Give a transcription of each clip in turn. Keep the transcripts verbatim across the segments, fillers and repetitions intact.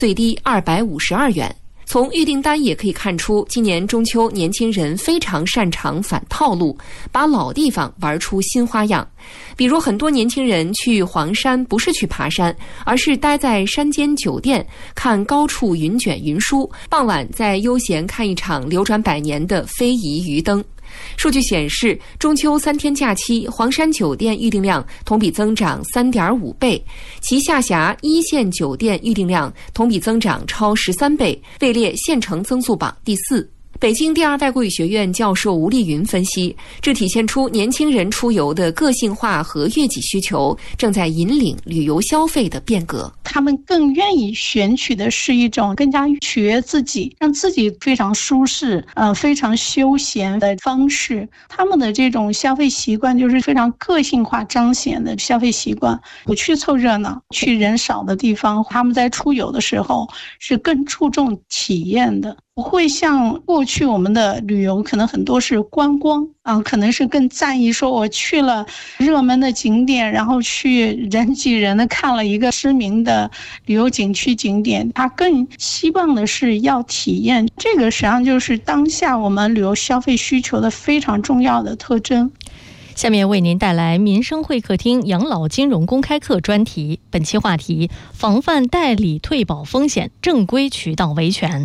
最低二百五十二元。从预订单也可以看出，今年中秋年轻人非常擅长反套路，把老地方玩出新花样。比如很多年轻人去黄山不是去爬山，而是待在山间酒店看高处云卷云舒，傍晚再悠闲看一场流转百年的非遗鱼灯。数据显示，中秋三天假期，黄山酒店预订量同比增长 三点五倍，其下辖一线酒店预订量同比增长超十三倍，位列县城增速榜第四。北京第二外国语学院教授吴丽云分析，这体现出年轻人出游的个性化和悦己需求正在引领旅游消费的变革。 他们更愿意选取的是一种更加取悦自己，让自己非常舒适、呃非常休闲的方式。他们的这种消费习惯就是非常个性化彰显的消费习惯，不去凑热闹，去人少的地方。他们在出游的时候是更注重体验的。不会像过去我们的旅游可能很多是观光啊，可能是更在意说我去了热门的景点，然后去人挤人的看了一个知名的旅游景区景点，他更希望的是要体验。这个实际上就是当下我们旅游消费需求的非常重要的特征。 下面为您带来民生会客厅养老金融公开课专题，本期话题：防范代理退保风险，正规渠道维权。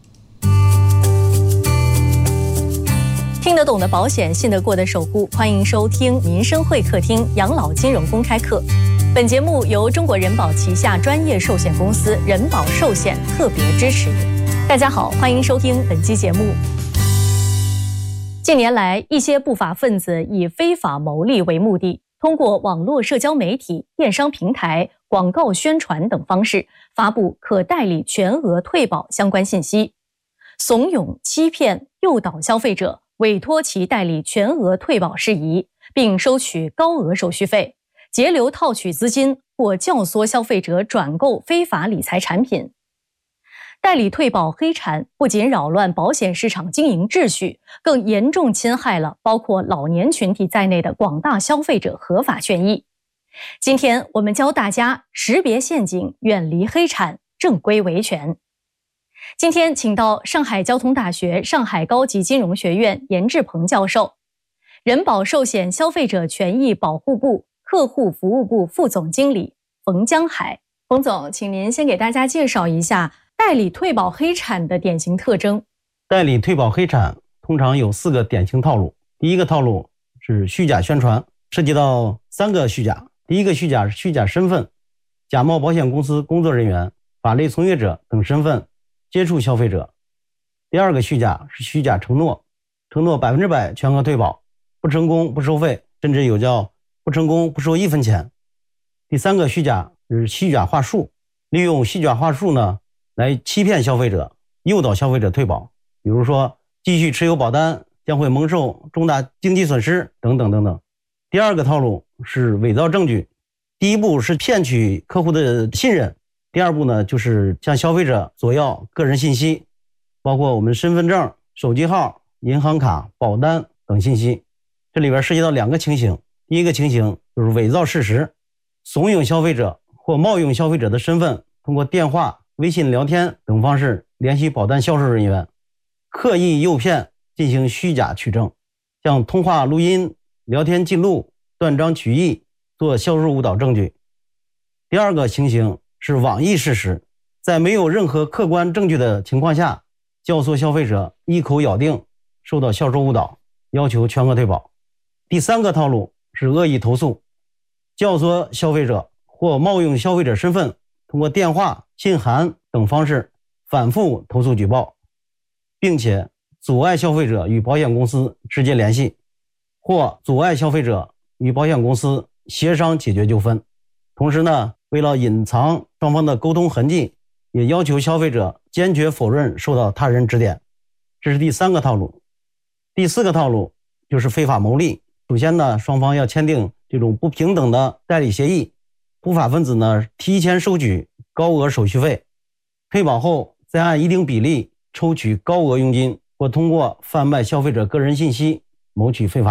听得懂的保险，信得过的守护。欢迎收听民生会客厅养老金融公开课。本节目由中国人保旗下专业寿险公司人保寿险特别支持。大家好，欢迎收听本期节目。近年来，一些不法分子以非法牟利为目的，通过网络社交媒体、电商平台、广告宣传等方式，发布可代理全额退保相关信息，怂恿、欺骗、诱导消费者委托其代理全额退保事宜，并收取高额手续费，截留套取资金或教唆消费者转购非法理财产品。代理退保黑产不仅扰乱保险市场经营秩序，更严重侵害了包括老年群体在内的广大消费者合法权益。今天我们教大家识别陷阱，远离黑产，正规维权。今天请到上海交通大学上海高级金融学院严志鹏教授，人保寿险消费者权益保护部客户服务部副总经理冯江海。冯总，请您先给大家介绍一下代理退保黑产的典型特征。 代理退保黑产通常有四个典型套路。第一个套路是虚假宣传，涉及到三个虚假。第一个虚假是虚假身份，假冒保险公司工作人员、法律从业者等身份接触消费者。第二个虚假是虚假承诺，承诺百分之百全额退保，不成功不收费，甚至有叫不成功不收一分钱。第三个虚假是虚假话术，利用虚假话术呢来欺骗消费者，诱导消费者退保，比如说继续持有保单将会蒙受重大经济损失等等等等。第二个套路是伪造证据，第一步是骗取客户的信任，第二步呢就是向消费者索要个人信息，包括我们身份证、手机号、银行卡、保单等信息。这里边涉及到两个情形，第一个情形就是伪造事实，怂恿消费者或冒用消费者的身份，通过电话、微信聊天等方式联系保单销售人员，刻意诱骗进行虚假取证，像通话录音、聊天记录断章取义，做销售误导证据。第二个情形是妄议事实，在没有任何客观证据的情况下，教唆消费者一口咬定受到销售误导，要求全额退保。第三个套路是恶意投诉，教唆消费者或冒用消费者身份，通过电话、信函等方式反复投诉举报，并且阻碍消费者与保险公司直接联系，或阻碍消费者与保险公司协商解决纠纷。同时呢，为了隐藏双方的沟通痕迹，也要求消费者坚决否认受到他人指点。这是第三个套路。第四个套路就是非法牟利。首先呢，双方要签订这种不平等的代理协议，不法分子呢提前收取高额手续费，退保后再按一定比例抽取高额佣金，或通过贩卖消费者个人信息谋取非法利益。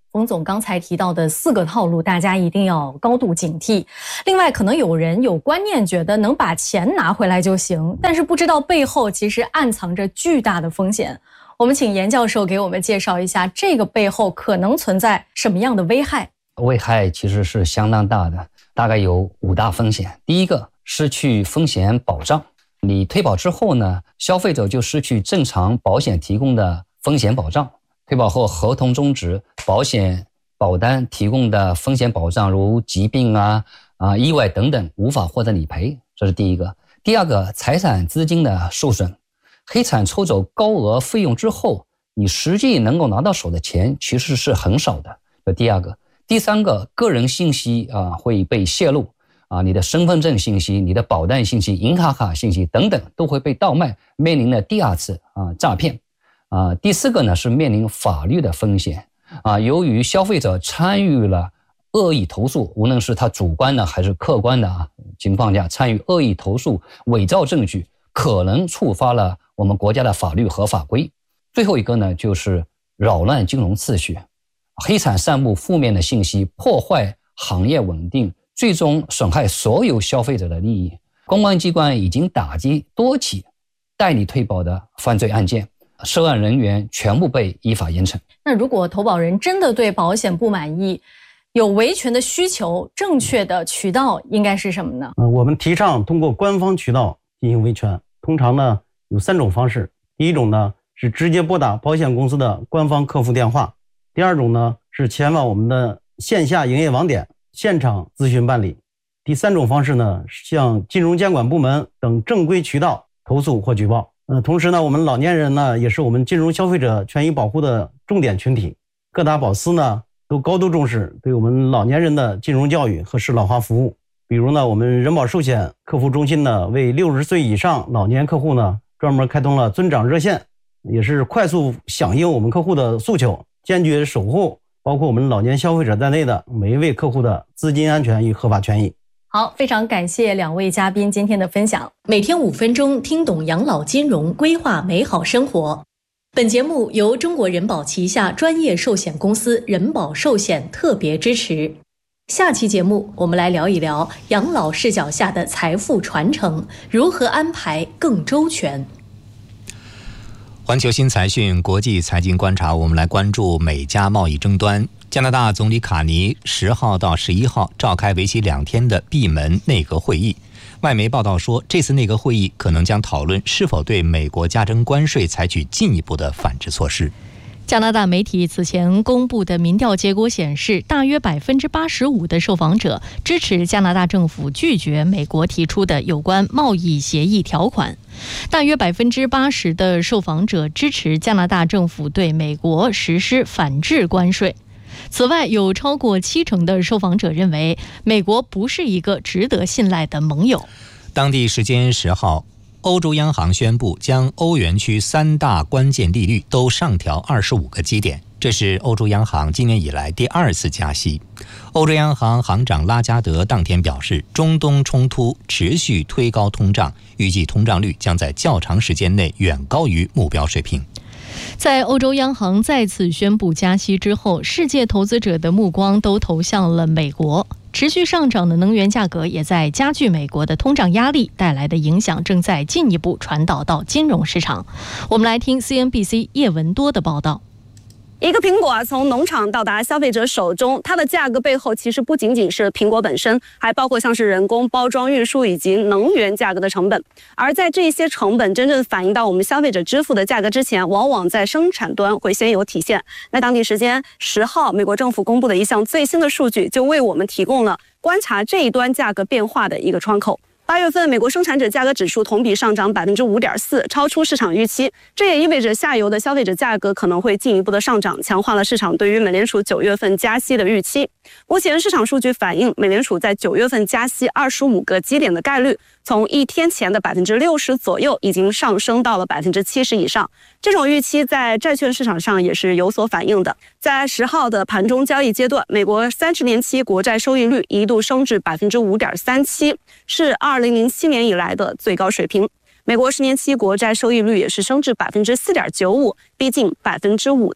冯总刚才提到的四个套路，大家一定要高度警惕。另外，可能有人有观念，觉得能把钱拿回来就行，但是不知道背后其实暗藏着巨大的风险。我们请严教授给我们介绍一下，这个背后可能存在什么样的危害？ 危害其实是相当大的，大概有五大风险。第一个，失去风险保障。你退保之后呢，消费者就失去正常保险提供的风险保障。退保后合同终止，保险保单提供的风险保障如疾病啊、啊意外等等无法获得理赔，这是第一个。第二个，财产资金的受损。黑产抽走高额费用之后，你实际能够拿到手的钱其实是很少的，这第二个。第三个，个人信息啊会被泄露啊，你的身份证信息、你的保单信息、银行卡信息等等都会被盗卖，面临了第二次啊诈骗。啊，第四个呢是面临法律的风险啊，由于消费者参与了恶意投诉，无论是他主观的还是客观的啊情况下参与恶意投诉、伪造证据，可能触发了我们国家的法律和法规。最后一个呢就是扰乱金融秩序，黑产散布负面的信息，破坏行业稳定，最终损害所有消费者的利益。公安机关已经打击多起代理退保的犯罪案件，涉案人员全部被依法严惩。 那如果投保人真的对保险不满意，有维权的需求，正确的渠道应该是什么呢？ 嗯，我们提倡通过官方渠道进行维权，通常呢有三种方式。第一种呢是直接拨打保险公司的官方客服电话，第二种呢是前往我们的线下营业网点现场咨询办理，第三种方式呢是向金融监管部门等正规渠道投诉或举报。呃，同时呢，我们老年人呢，也是我们金融消费者权益保护的重点群体。各大保司呢，都高度重视对我们老年人的金融教育和适老化服务。比如呢，我们人保寿险客服中心呢，为六十岁以上老年客户呢，专门开通了尊长热线，也是快速响应我们客户的诉求，坚决守护包括我们老年消费者在内的每一位客户的资金安全与合法权益。 好，非常感谢两位嘉宾今天的分享。每天五分钟，听懂养老金融，规划美好生活。本节目由中国人保旗下专业寿险公司人保寿险特别支持。下期节目我们来聊一聊养老视角下的财富传承，如何安排更周全。 环球新财讯国际财经观察，我们来关注美加贸易争端。加拿大总理卡尼十号到十一号召开为期两天的闭门内阁会议。外媒报道说，这次内阁会议可能将讨论是否对美国加征关税采取进一步的反制措施。 加拿大媒体此前公布的民调结果显示，大约百分之八十五的受访者支持加拿大政府拒绝美国提出的有关贸易协议条款，大约百分之八十的受访者支持加拿大政府对美国实施反制关税。此外，有超过七成的受访者认为美国不是一个值得信赖的盟友。 当地时间十号，欧洲央行宣布将欧元区三大关键利率都上调二十五个基点，这是欧洲央行今年以来第二次加息。欧洲央行行长拉加德当天表示，中东冲突持续推高通胀，预计通胀率将在较长时间内远高于目标水平。 在欧洲央行再次宣布加息之后，世界投资者的目光都投向了美国。持续上涨的能源价格也在加剧美国的通胀压力，带来的影响正在进一步传导到金融市场。我们来听 C N B C 叶文多的报道。 一个苹果啊，从农场到达消费者手中，它的价格背后其实不仅仅是苹果本身，还包括像是人工包装、运输以及能源价格的成本。而在这些成本真正反映到我们消费者支付的价格之前，往往在生产端会先有体现。那当地时间十号，美国政府公布的一项最新的数据，就为我们提供了观察这一端价格变化的一个窗口。八月份，美国生产者价格指数同比上涨百分之五点四，超出市场预期。这也意味着下游的消费者价格可能会进一步的上涨，强化了市场对于美联储九月份加息的预期。目前市场数据反映，美联储在九月份加息二十五个基点的概率，从一天前的百分之六十左右，已经上升到了百分之七十以上。这种预期在债券市场上也是有所反映的。在十号的盘中交易阶段，美国三十年期国债收益率一度升至百分之五点三七，是二零零七年以来的最高水平。美国十年期国债收益率也是升至百分之四点九五，逼近百分之五的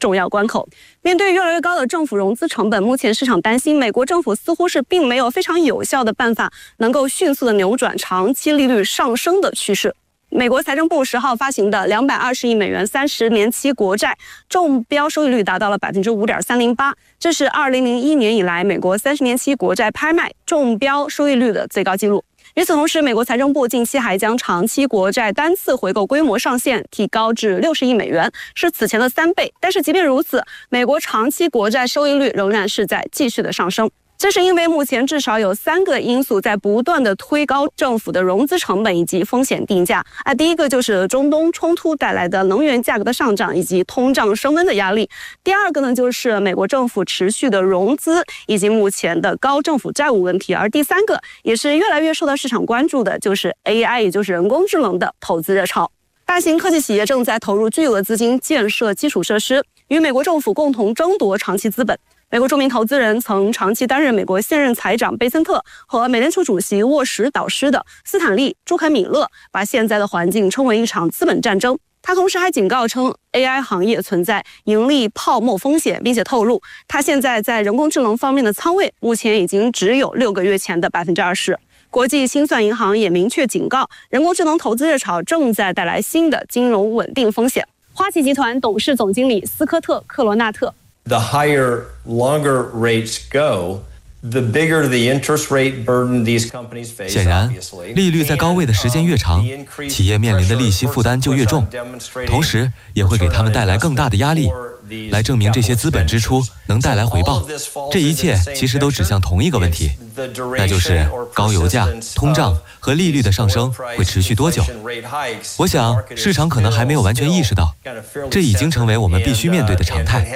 重要关口。面对越来越高的政府融资成本，目前市场担心美国政府似乎是并没有非常有效的办法能够迅速的扭转长期利率上升的趋势。美国财政部十号发行的两百二十亿美元三十年期国债中标收益率达到了百分之五点三零八，这是二零零一年以来美国三十年期国债拍卖中标收益率的最高纪录。与此同时，美国财政部近期还将长期国债单次回购规模上限提高至六十亿美元，是此前的三倍。但是即便如此，美国长期国债收益率仍然是在继续的上升。这是因为目前至少有三个因素在不断的推高政府的融资成本以及风险定价。啊，第一个就是中东冲突带来的能源价格的上涨以及通胀升温的压力。第二个呢，就是美国政府持续的融资以及目前的高政府债务问题。而第三个也是越来越受到市场关注的，就是 A I， 也就是人工智能的投资热潮。大型科技企业正在投入巨额资金建设基础设施，与美国政府共同争夺长期资本。美国著名投资人曾长期担任美国现任财长贝森特和美联储主席沃什导师的斯坦利·朱肯米勒，把现在的环境称为一场资本战争。他同时还警告称 A I 行业存在盈利泡沫风险，并且透露他现在在人工智能方面的仓位目前已经只有六个月前的百分之二十。国际清算银行也明确警告，人工智能投资热潮正在带来新的金融稳定风险。花旗集团董事总经理斯科特·克罗纳特。 The higher, longer rates go, the bigger the interest rate burden these companies face. 显然，利率在高位的时间越长，企业面临的利息负担就越重，同时也会给他们带来更大的压力，来证明这些资本支出能带来回报。这一切其实都指向同一个问题，那就是高油价、通胀和利率的上升会持续多久。我想市场可能还没有完全意识到，这已经成为我们必须面对的常态。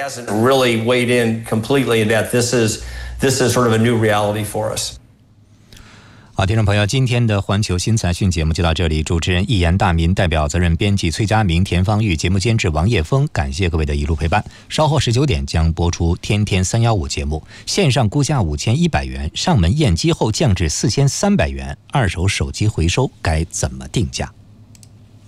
This is sort of a new reality for us. 好，听众朋友，今天的环球新财讯节目就到这里。主持人一言大民，代表责任编辑崔佳明、田方玉，节目监制王叶峰，感谢各位的一路陪伴。稍后十九点将播出天天三一五节目，线上估价五千一百元，上门验机后降至四千三百元，二手手机回收该怎么定价？